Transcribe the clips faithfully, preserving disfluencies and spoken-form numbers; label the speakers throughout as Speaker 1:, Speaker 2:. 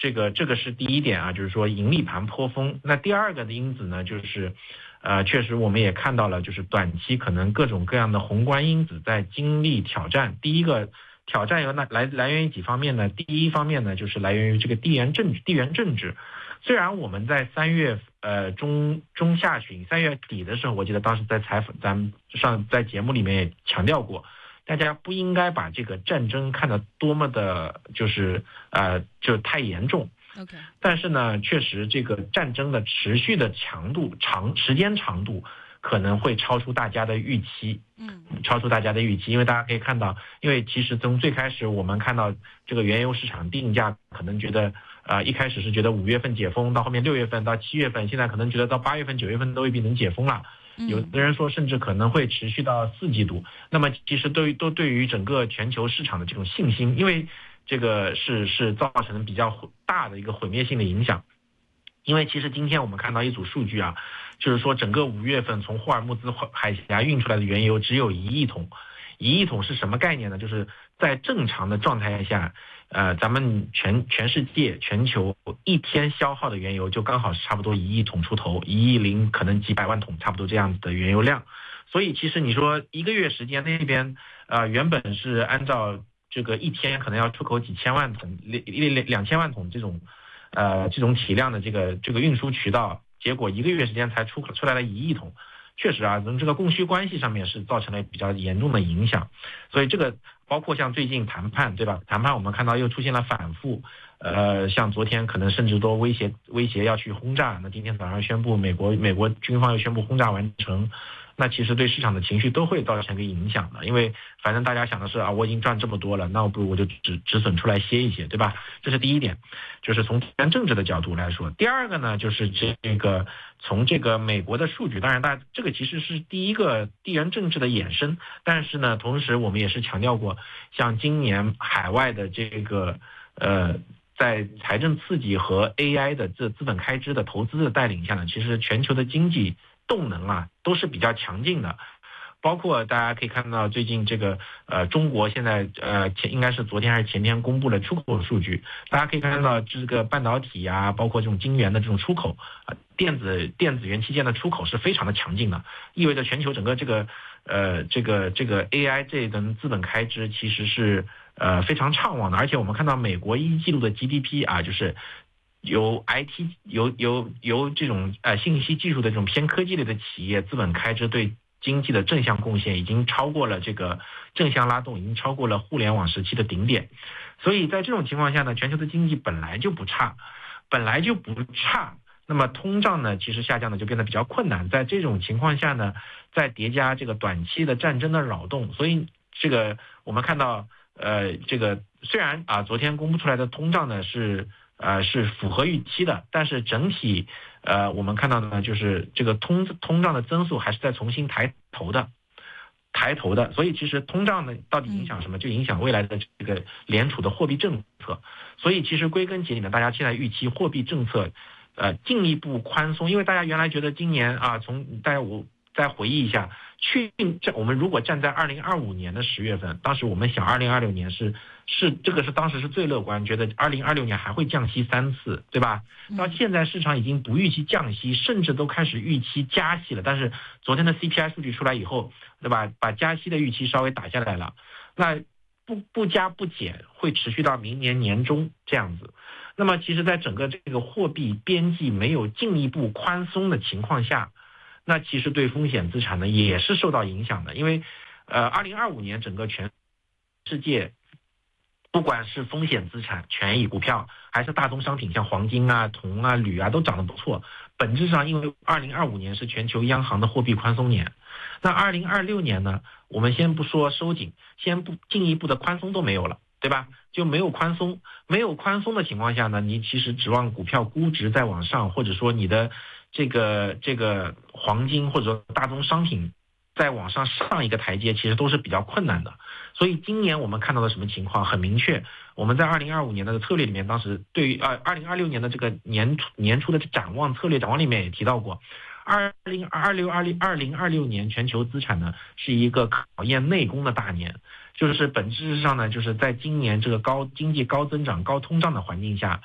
Speaker 1: 这个这个是第一点啊，就是说盈利盘颇丰。那第二个的因子呢，就是呃，确实我们也看到了，就是短期可能各种各样的宏观因子在经历挑战。第一个挑战由来来来源于几方面呢？第一方面呢，就是来源于这个地缘政治，地缘政治。虽然我们在三月呃中中下旬、三月底的时候，我记得当时在采访咱们上在节目里面也强调过。大家不应该把这个战争看得多么的，就是呃，就太严重。
Speaker 2: OK。
Speaker 1: 但是呢，确实这个战争的持续的强度、长时间长度可能会超出大家的预期。
Speaker 2: 嗯，
Speaker 1: 超出大家的预期，因为大家可以看到，因为其实从最开始我们看到这个原油市场定价，可能觉得呃一开始是觉得五月份解封，到后面六月份到七月份，现在可能觉得到八月份、九月份都未必能解封了。有的人说甚至可能会持续到四季度。那么其实对都对于整个全球市场的这种信心，因为这个是是造成比较大的一个毁灭性的影响。因为其实今天我们看到一组数据啊，就是说整个五月份从霍尔木兹海峡运出来的原油只有一亿桶。一亿桶是什么概念呢？就是在正常的状态下，呃，咱们全全世界全球一天消耗的原油就刚好是差不多一亿桶出头，一亿零可能几百万桶，差不多这样子的原油量。所以其实你说一个月时间那边，呃，原本是按照这个一天可能要出口几千万桶、两两千万桶这种，呃，这种体量的这个这个运输渠道，结果一个月时间才出出来了一亿桶。确实啊，从这个供需关系上面是造成了比较严重的影响，所以这个包括像最近谈判，对吧？谈判我们看到又出现了反复，呃，像昨天可能甚至都威胁威胁要去轰炸，那今天早上宣布美国美国军方又宣布轰炸完成，那其实对市场的情绪都会造成一个影响的，因为反正大家想的是啊，我已经赚这么多了，那我不如我就止止损出来歇一歇，对吧？这是第一点，就是从地缘政治的角度来说。第二个呢，就是这个从这个美国的数据，当然大这个其实是第一个地缘政治的衍生，但是呢，同时我们也是强调过，像今年海外的这个呃。在财政刺激和 A I 的这资本开支的投资的带领下呢，其实全球的经济动能啊都是比较强劲的，包括大家可以看到最近这个呃中国现在呃前应该是昨天还是前天公布了出口数据，大家可以看到这个半导体啊，包括这种晶圆的这种出口啊，电子电子元器件的出口是非常的强劲的，意味着全球整个这个呃这个这个 A I 这一等资本开支其实是呃非常畅旺的，而且我们看到美国一季度的 G D P 啊，就是由 I T 由由由这种呃信息技术的这种偏科技类的企业资本开支对经济的正向贡献已经超过了这个正向拉动，已经超过了互联网时期的顶点。所以在这种情况下呢，全球的经济本来就不差，本来就不差。那么通胀呢，其实下降的就变得比较困难。在这种情况下呢，再叠加这个短期的战争的扰动，所以这个我们看到，呃，这个虽然啊，昨天公布出来的通胀呢是呃是符合预期的，但是整体呃我们看到呢，就是这个通通胀的增速还是在重新抬头的。抬头的，所以其实通胀呢，到底影响什么？就影响未来的这个联储的货币政策。所以其实归根结底呢，大家现在预期货币政策，呃，进一步宽松，因为大家原来觉得今年啊，从大家我再回忆一下，去站我们如果站在二零二五年的十月份，当时我们想二零二六年是是这个是当时是最乐观，觉得二零二六年还会降息三次，对吧？到现在市场已经不预期降息，甚至都开始预期加息了。但是昨天的 C P I 数据出来以后，对吧？把加息的预期稍微打下来了，那不不加不减会持续到明年年中这样子。那么其实在整个这个货币边际没有进一步宽松的情况下，那其实对风险资产呢也是受到影响的，因为呃二零二五年整个全世界不管是风险资产、权益股票，还是大宗商品，像黄金啊、铜啊、铝啊，都涨得不错。本质上，因为二零二五年是全球央行的货币宽松年，那二零二六年呢，我们先不说收紧，先不进一步的宽松都没有了，对吧？就没有宽松，没有宽松的情况下呢，你其实指望股票估值再往上，或者说你的这个这个黄金或者说大宗商品再往上上一个台阶，其实都是比较困难的。所以今年我们看到的什么情况很明确，我们在二零二五年的策略里面，当时对于呃二零二六年的这个年初年初的展望策略展望里面也提到过，二零二六二零二零二六年全球资产呢是一个考验内功的大年，就是本质上呢，就是在今年这个高经济高增长、高通胀的环境下，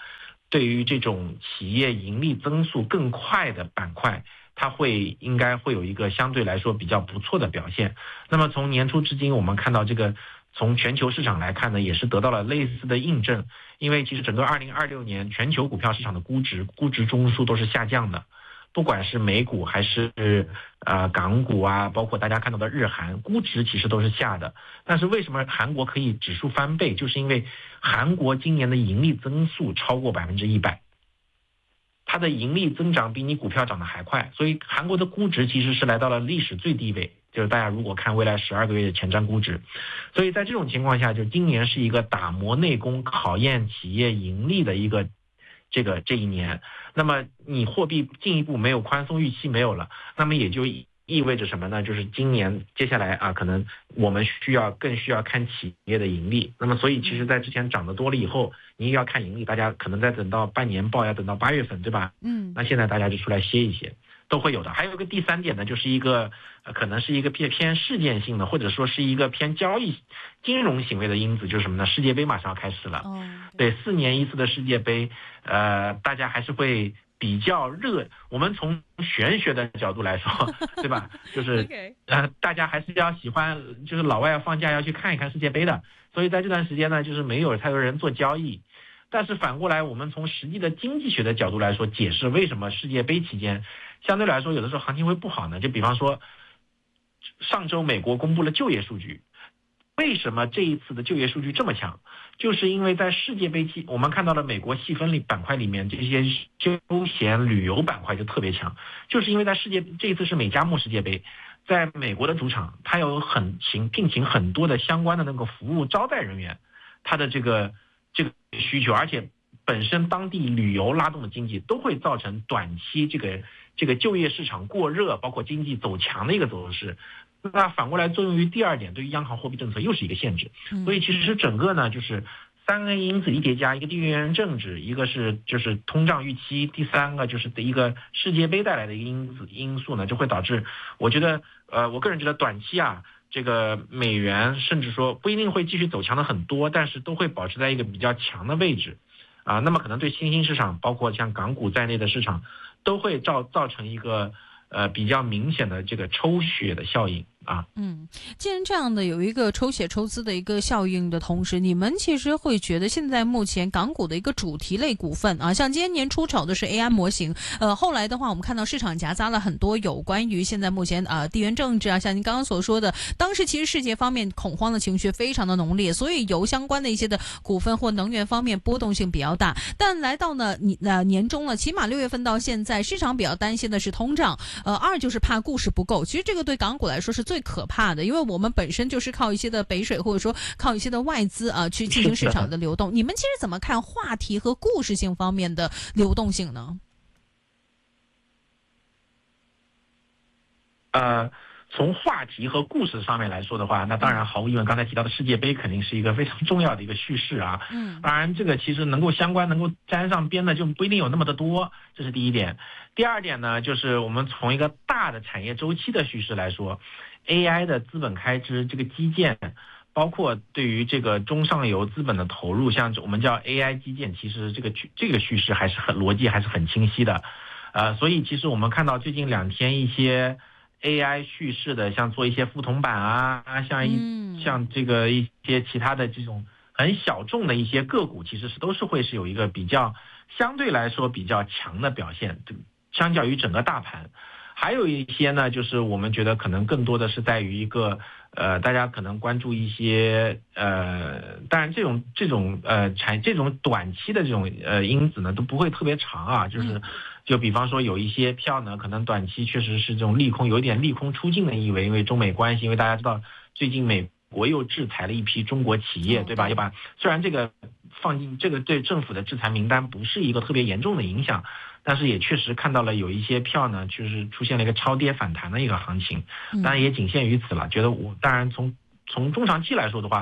Speaker 1: 对于这种企业盈利增速更快的板块，它会应该会有一个相对来说比较不错的表现。那么从年初至今，我们看到这个从全球市场来看呢，也是得到了类似的印证。因为其实整个二零二六年全球股票市场的估值估值中枢都是下降的，不管是美股还是呃港股啊，包括大家看到的日韩，估值其实都是下的。但是为什么韩国可以指数翻倍？就是因为韩国今年的盈利增速超过百分之一百。它的盈利增长比你股票涨得还快，所以韩国的估值其实是来到了历史最低位，就是大家如果看未来十二个月的前瞻估值。所以在这种情况下，就今年是一个打磨内功、考验企业盈利的一个这个这一年。那么你货币进一步没有宽松预期没有了，那么也就意味着什么呢？就是今年接下来啊，可能我们需要更需要看企业的盈利。那么所以其实在之前涨得多了以后，你也要看盈利，大家可能再等到半年报，要等到八月份，对吧？嗯，那现在大家就出来歇一歇，都会有的。还有一个第三点呢，就是一个、呃、可能是一个偏偏事件性的，或者说是一个偏交易金融行为的因子，就是什么呢？世界杯马上要开始了，哦、对，四年一次的世界杯，呃，大家还是会比较热。我们从玄学的角度来说，对吧？就是、okay. 呃，大家还是要喜欢，就是老外要放假要去看一看世界杯的。所以在这段时间呢，就是没有太多人做交易。但是反过来，我们从实际的经济学的角度来说，解释为什么世界杯期间相对来说有的时候行情会不好呢？就比方说，上周美国公布了就业数据，为什么这一次的就业数据这么强？就是因为在世界杯期，我们看到了美国细分里板块里面这些休闲旅游板块就特别强，就是因为在世界这一次是美加墨世界杯，在美国的主场，它有很请聘请很多的相关的那个服务招待人员，它的这个这个需求，而且本身当地旅游拉动的经济，都会造成短期这个这个就业市场过热，包括经济走强的一个走势。那反过来作用于第二点，对于央行货币政策又是一个限制。所以其实整个呢，就是三个因子一叠加，一个地缘政治，一个是就是通胀预期，第三个就是一个世界杯带来的一个因子因素呢，就会导致我觉得呃，我个人觉得短期啊，这个美元甚至说不一定会继续走强的很多，但是都会保持在一个比较强的位置啊。那么可能对新兴市场，包括像港股在内的市场，都会造造成一个呃比较明显的这个抽血的效应啊。
Speaker 2: 嗯，既然这样的有一个抽血抽资的一个效应的同时，你们其实会觉得现在目前港股的一个主题类股份啊，像今年年初炒的是 A I 模型，呃，后来的话我们看到市场夹杂了很多有关于现在目前呃地缘政治啊，像您刚刚所说的，当时其实世界方面恐慌的情绪非常的浓烈，所以油相关的一些的股份或能源方面波动性比较大。但来到呢你呃年中了，起码六月份到现在，市场比较担心的是通胀，呃，二就是怕故事不够。其实这个对港股来说是最可怕的，因为我们本身就是靠一些的北水或者说靠一些的外资啊去进行市场的流动。你们其实怎么看话题和故事性方面的流动性呢？
Speaker 1: 呃，从话题和故事上面来说的话，那当然毫无疑问，刚才提到的世界杯肯定是一个非常重要的一个叙事啊。嗯，当然这个其实能够相关能够沾上边的就不一定有那么的多，这是第一点。第二点呢，就是我们从一个大的产业周期的叙事来说， A I 的资本开支，这个基建，包括对于这个中上游资本的投入，像我们叫 A I 基建，其实这个这个叙事还是很逻辑还是很清晰的。呃，所以其实我们看到最近两天一些 A I 叙事的，像做一些副铜板啊，像一、嗯、像这个一些其他的这种很小众的一些个股，其实是都是会是有一个比较相对来说比较强的表现，相较于整个大盘。还有一些呢，就是我们觉得可能更多的是在于一个呃，大家可能关注一些呃，当然这种这种呃产这种短期的这种呃因子呢都不会特别长啊，就是就比方说有一些票呢，可能短期确实是这种利空，有一点利空出尽的意味，因为中美关系，因为大家知道最近美国又制裁了一批中国企业，对吧？又把虽然这个放进这个对政府的制裁名单不是一个特别严重的影响，但是也确实看到了有一些票呢，就是出现了一个超跌反弹的一个行情，当然也仅限于此了。觉得我当然从从中长期来说的话，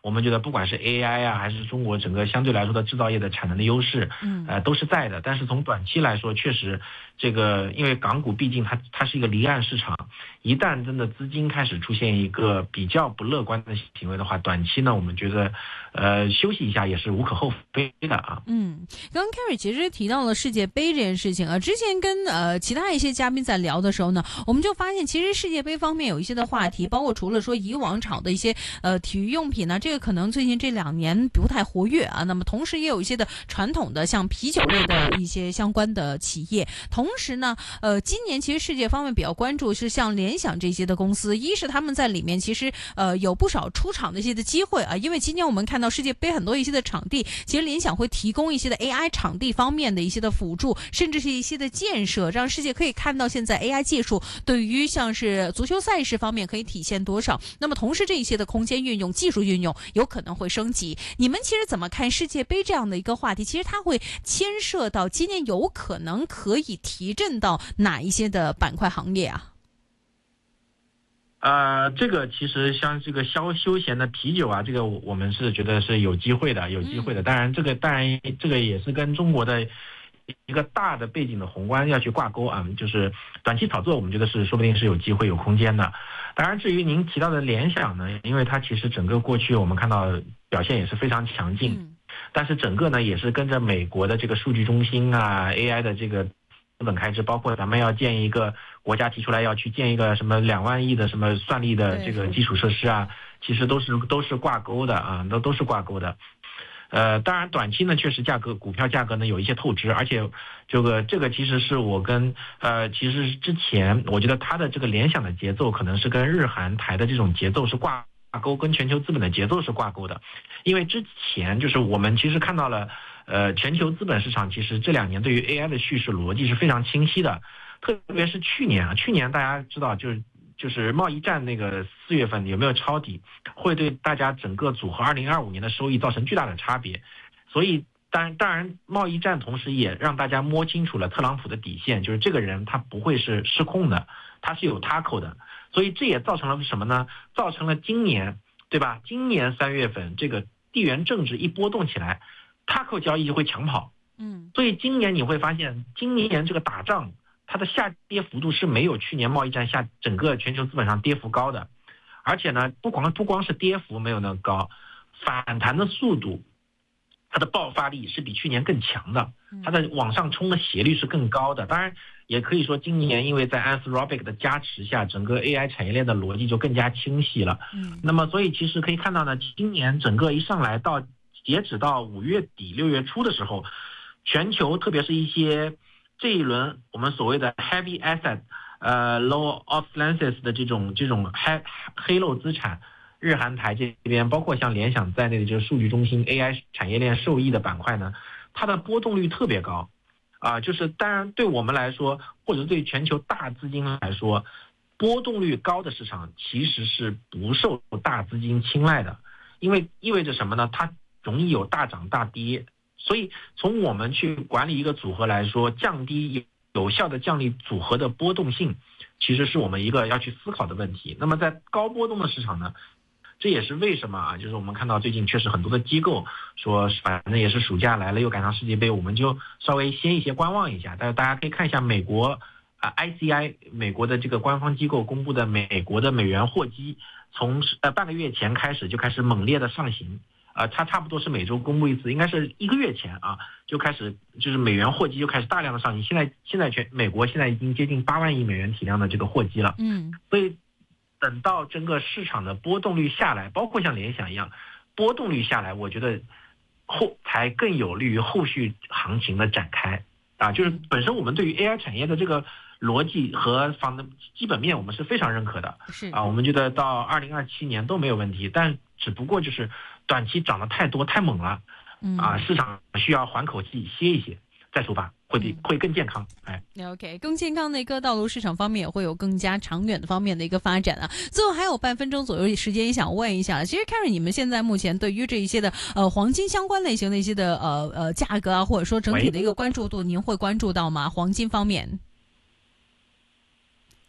Speaker 1: 我们觉得不管是 A I 啊，还是中国整个相对来说的制造业的产能的优势，
Speaker 2: 嗯，
Speaker 1: 呃，都是在的。但是从短期来说，确实这个因为港股毕竟它它是一个离岸市场，一旦真的资金开始出现一个比较不乐观的行为的话，短期呢，我们觉得呃休息一下也是无可厚非的啊。
Speaker 2: 嗯，刚刚 Carry 其实提到了世界杯这件事情啊，之前跟呃其他一些嘉宾在聊的时候呢，我们就发现其实世界杯方面有一些的话题，包括除了说以往炒的一些呃体育用品呢，这个可能最近这两年不太活跃啊，那么同时也有一些的传统的像啤酒类的一些相关的企业，同时呢，呃，今年其实世界方面比较关注是像联想这些的公司，一是他们在里面其实呃有不少出场的一些的机会啊，因为今年我们看到世界杯很多一些的场地，其实联想会提供一些的 A I 场地方面的一些的辅助，甚至是一些的建设，让世界可以看到现在 A I 技术对于像是足球赛事方面可以体现多少。那么同时这一些的空间运用、技术运用有可能会升级。你们其实怎么看世界杯这样的一个话题？其实它会牵涉到今年有可能可以提振到哪一些的板块行业啊？
Speaker 1: 呃，这个其实像这个消休闲的啤酒啊，这个我们是觉得是有机会的，有机会的。当然，这个当然这个也是跟中国的一个大的背景的宏观要去挂钩啊，就是短期炒作，我们觉得是说不定是有机会、有空间的。当然，至于您提到的联想呢，因为它其实整个过去我们看到表现也是非常强劲，
Speaker 2: 嗯、
Speaker 1: 但是整个呢也是跟着美国的这个数据中心啊、A I 的这个资本开支，包括咱们要建一个国家提出来要去建一个什么两万亿的什么算力的这个基础设施啊，其实都是都是挂钩的啊，都都是挂钩的。呃，当然短期呢，确实价格股票价格呢有一些透支，而且这个这个其实是我跟呃，其实之前我觉得它的这个联想的节奏可能是跟日韩台的这种节奏是挂钩，跟全球资本的节奏是挂钩的，因为之前就是我们其实看到了。呃，全球资本市场其实这两年对于 A I 的叙事逻辑是非常清晰的，特别是去年啊，去年大家知道就是就是贸易战那个四月份有没有抄底，会对大家整个组合二零二五年的收益造成巨大的差别，所以当然当然贸易战同时也让大家摸清楚了特朗普的底线，就是这个人他不会是失控的，他是有 tackle 的，所以这也造成了什么呢？造成了今年对吧？今年三月份这个地缘政治一波动起来。tackle 交易就会抢跑，
Speaker 2: 嗯，
Speaker 1: 所以今年你会发现，今年这个打仗它的下跌幅度是没有去年贸易战下整个全球资本上跌幅高的，而且呢，不光不光是跌幅没有那么高，反弹的速度，它的爆发力是比去年更强的，它的往上冲的斜率是更高的。当然，也可以说今年因为在 Anthropic 的加持下，整个 A I 产业链的逻辑就更加清晰了。嗯，那么所以其实可以看到呢，今年整个一上来到。截止到五月底六月初的时候，全球特别是一些这一轮我们所谓的 heavy asset， 呃 low obsolescence 的这种这种黑黑漏资产，日韩台这边包括像联想在内的这个数据中心 A I 产业链受益的板块呢，它的波动率特别高，啊、呃，就是当然对我们来说，或者对全球大资金来说，波动率高的市场其实是不受大资金青睐的，因为意味着什么呢？它容易有大涨大跌，所以从我们去管理一个组合来说，降低有效的降低组合的波动性，其实是我们一个要去思考的问题。那么在高波动的市场呢，这也是为什么啊，就是我们看到最近确实很多的机构说，反正也是暑假来了，又赶上世界杯，我们就稍微先一些观望一下。但是大家可以看一下美国啊 I C I 美国的这个官方机构公布的美国的美元货基，从呃半个月前开始就开始猛烈的上行。呃，它差不多是每周公布一次，应该是一个月前啊就开始，就是美元货基就开始大量的上行。现在现在全美国现在已经接近八万亿美元体量的这个货基了。嗯，所以等到整个市场的波动率下来，包括像联想一样，波动率下来，我觉得后才更有利于后续行情的展开啊。就是本身我们对于 A I 产业的这个逻辑和方的基本面，我们是非常认可的。是啊，我们觉得到二零二七年都没有问题，但只不过就是短期涨得太多太猛了，嗯啊，市场需要缓口气歇一歇再出发，会比、嗯、会更健康。哎
Speaker 2: ，OK， 更健康的一个道路，市场方面也会有更加长远的方面的一个发展啊。最后还有半分钟左右时间，也想问一下，其实 Carry 你们现在目前对于这一些的呃黄金相关类型的一些的呃呃价格啊，或者说整体的一个关注度，您会关注到吗？黄金方面？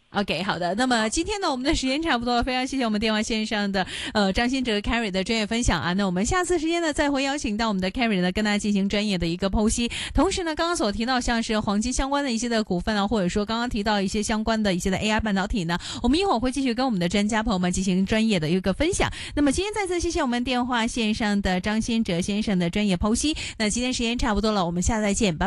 Speaker 2: OK， 好的。那么今天呢，我们的时间差不多了，非常谢谢我们电话线上的呃张新哲 Carry 的专业分享啊。那我们下次时间呢，再会邀请到我们的 Carry 呢，跟大家进行专业的一个剖析。同时呢，刚刚所提到像是黄金相关的一些的股份啊，或者说刚刚提到一些相关的一些的 A I 半导体呢，我们一会儿会继续跟我们的专家朋友们进行专业的一个分享。那么今天再次谢谢我们电话线上的张新哲先生的专业剖析。那今天时间差不多了，我们下次再见，拜拜。